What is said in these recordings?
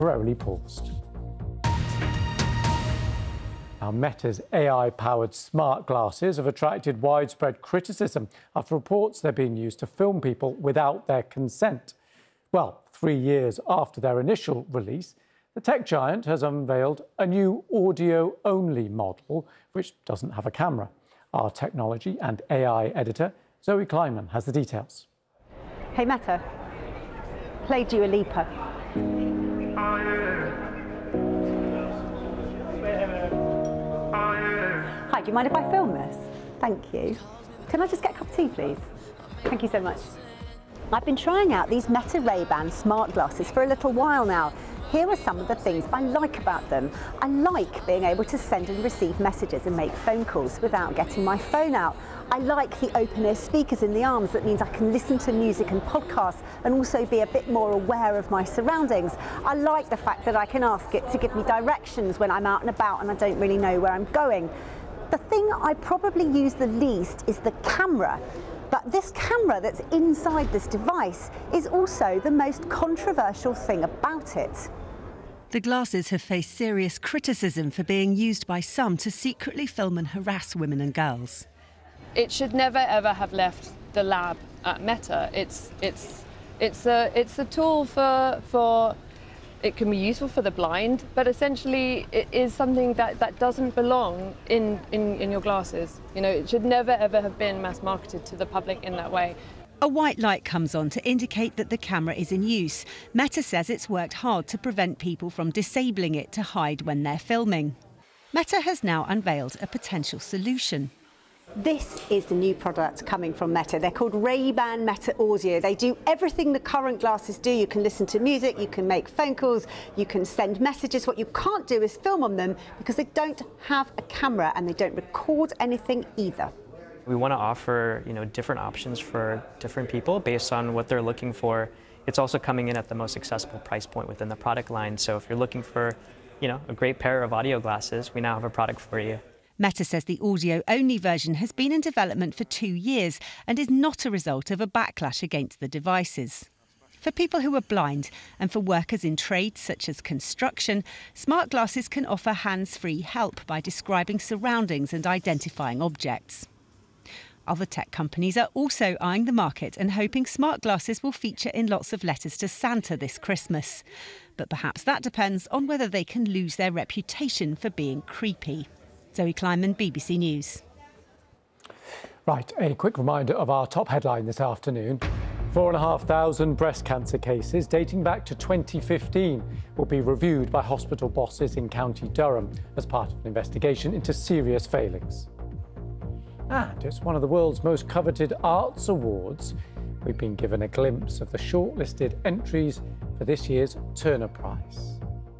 temporarily paused. Now, Meta's AI-powered smart glasses have attracted widespread criticism after reports they're being used to film people without their consent. Well, 3 years after their initial release, the tech giant has unveiled a new audio-only model which doesn't have a camera. Our technology and AI editor, Zoe Kleinman, has the details. Hey Meta, play Dua Lipa. Hi, do you mind if I film this? Thank you. Can I just get a cup of tea, please? Thank you so much. I've been trying out these Meta Ray-Ban smart glasses for a little while now. Here are some of the things I like about them. I like being able to send and receive messages and make phone calls without getting my phone out. I like the open-ear speakers in the arms. That means I can listen to music and podcasts and also be a bit more aware of my surroundings. I like the fact that I can ask it to give me directions when I'm out and about and I don't really know where I'm going. The thing I probably use the least is the camera. But this camera that's inside this device is also the most controversial thing about it. The glasses have faced serious criticism for being used by some to secretly film and harass women and girls. It should never ever have left the lab at Meta. It's a tool for it can be useful for the blind, but essentially it is something that doesn't belong in your glasses. You know, it should never ever have been mass marketed to the public in that way. A white light comes on to indicate that the camera is in use. Meta says it's worked hard to prevent people from disabling it to hide when they're filming. Meta has now unveiled a potential solution. This is the new product coming from Meta. They're called Ray-Ban Meta Audio. They do everything the current glasses do. You can listen to music, you can make phone calls, you can send messages. What you can't do is film on them because they don't have a camera and they don't record anything either. We want to offer, different options for different people based on what they're looking for. It's also coming in at the most accessible price point within the product line. So if you're looking for, a great pair of audio glasses, we now have a product for you. Meta says the audio-only version has been in development for 2 years and is not a result of a backlash against the devices. For people who are blind and for workers in trades such as construction, smart glasses can offer hands-free help by describing surroundings and identifying objects. Other tech companies are also eyeing the market and hoping smart glasses will feature in lots of letters to Santa this Christmas. But perhaps that depends on whether they can lose their reputation for being creepy. Zoe Kleinman, BBC News. Right, a quick reminder of our top headline this afternoon. 4,500 breast cancer cases dating back to 2015 will be reviewed by hospital bosses in County Durham as part of an investigation into serious failings. And it's one of the world's most coveted arts awards. We've been given a glimpse of the shortlisted entries for this year's Turner Prize.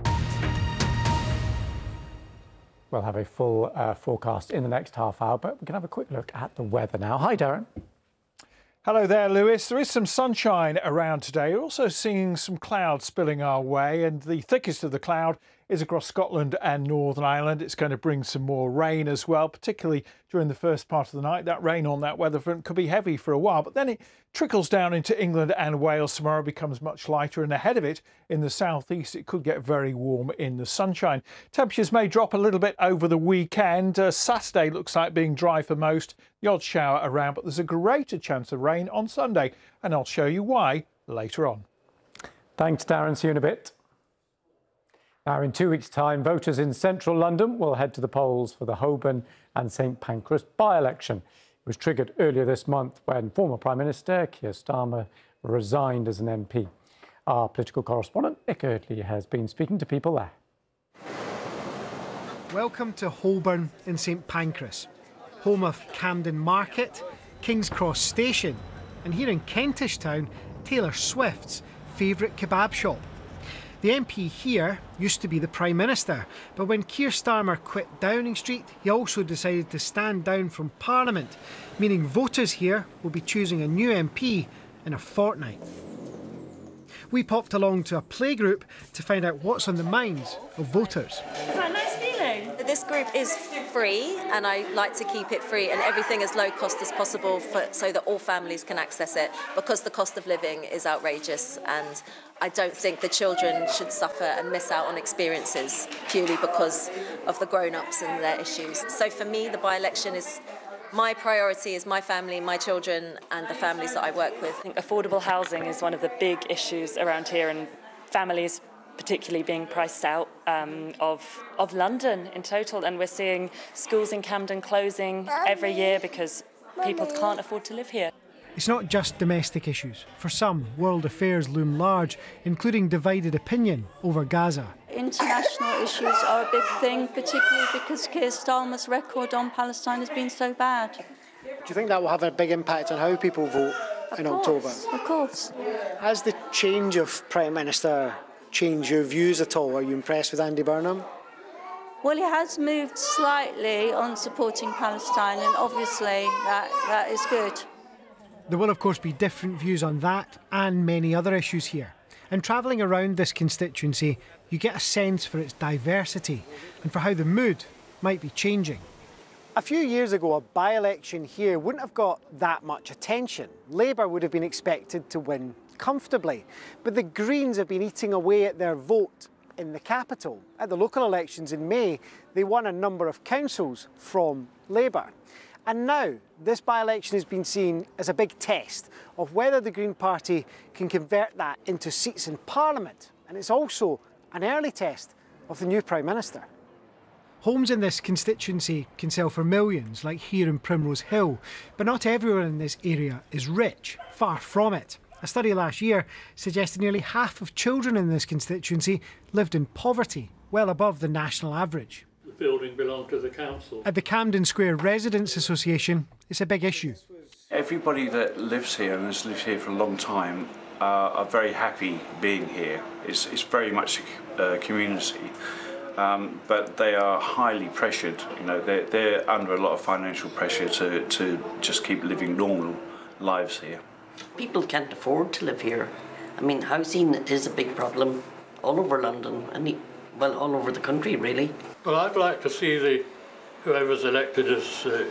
We'll have a full forecast in the next half hour, but we can have a quick look at the weather now. Hi, Darren. Hello there, Lewis. There is some sunshine around today. We're also seeing some clouds spilling our way, and the thickest of the cloud is across Scotland and Northern Ireland. It's going to bring some more rain as well, particularly during the first part of the night. That rain on that weather front could be heavy for a while, but then it trickles down into England and Wales tomorrow, becomes much lighter, and ahead of it in the southeast it could get very warm in the sunshine. Temperatures may drop a little bit over the weekend. Saturday looks like being dry for most, the odd shower around, but there's a greater chance of rain on Sunday, and I'll show you why later on. Thanks, Darren. See you in a bit. Now, in 2 weeks' time, voters in central London will head to the polls for the Holborn and St Pancras by-election. It was triggered earlier this month when former Prime Minister Keir Starmer resigned as an MP. Our political correspondent, Nick Eardley, has been speaking to people there. Welcome to Holborn in St Pancras, home of Camden Market, King's Cross Station, and here in Kentish Town, Taylor Swift's favourite kebab shop. The MP here used to be the Prime Minister, but when Keir Starmer quit Downing Street, he also decided to stand down from Parliament, meaning voters here will be choosing a new MP in a fortnight. We popped along to a playgroup to find out what's on the minds of voters. Is that a nice feeling? this group is free, and I like to keep it free and everything as low cost as possible so that all families can access it, because the cost of living is outrageous, and I don't think the children should suffer and miss out on experiences purely because of the grown-ups and their issues. So for me, the by-election is my priority is my family, my children, and the families that I work with. I think affordable housing is one of the big issues around here, and families particularly being priced out of London in total. And we're seeing schools in Camden closing every year because people can't afford to live here. It's not just domestic issues. For some, world affairs loom large, including divided opinion over Gaza. International issues are a big thing, particularly because Keir Starmer's record on Palestine has been so bad. Do you think that will have a big impact on how people vote in October? Of course. Has the change of Prime Minister changed your views at all? Are you impressed with Andy Burnham? Well, he has moved slightly on supporting Palestine, and obviously that is good. There will, of course, be different views on that and many other issues here. And travelling around this constituency, you get a sense for its diversity and for how the mood might be changing. A few years ago, a by-election here wouldn't have got that much attention. Labour would have been expected to win comfortably, but the Greens have been eating away at their vote in the capital. At the local elections in May, they won a number of councils from Labour. And now, this by-election has been seen as a big test of whether the Green Party can convert that into seats in Parliament. And it's also an early test of the new Prime Minister. Homes in this constituency can sell for millions, like here in Primrose Hill, but not everyone in this area is rich, far from it. A study last year suggested nearly half of children in this constituency lived in poverty, well above the national average. The building belonged to the council. At the Camden Square Residents Association, it's a big issue. Everybody that lives here and has lived here for a long time are very happy being here. It's very much a community, but they are highly pressured. You know, they're under a lot of financial pressure to just keep living normal lives here. People can't afford to live here. I mean, housing is a big problem all over London and well, all over the country, really. Well, I'd like to see whoever's elected as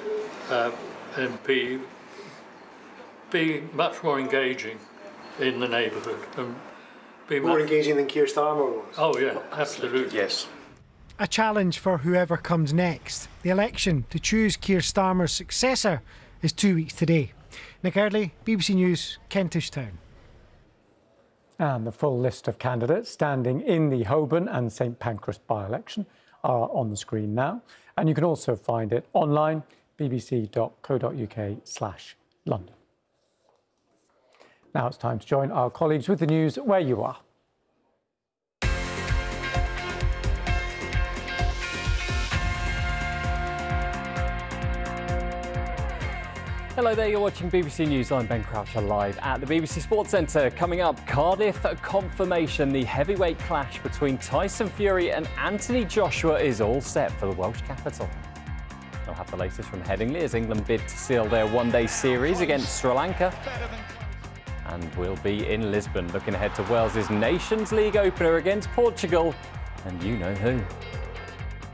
MP be much more engaging in the neighbourhood. And be more engaging than Keir Starmer was? Oh, yeah, absolutely. Yes. A challenge for whoever comes next. The election to choose Keir Starmer's successor is 2 weeks today. Nick Eardley, BBC News, Kentish Town. And the full list of candidates standing in the Holborn and St Pancras by-election are on the screen now. And you can also find it online, bbc.co.uk/London. Now it's time to join our colleagues with the news where you are. Hello there, you're watching BBC News. I'm Ben Croucher live at the BBC Sports Centre. Coming up, Cardiff confirmation. The heavyweight clash between Tyson Fury and Anthony Joshua is all set for the Welsh capital. We'll have the latest from Headingley as England bid to seal their one-day series against Sri Lanka. And we'll be in Lisbon looking ahead to Wales's Nations League opener against Portugal. And you know who.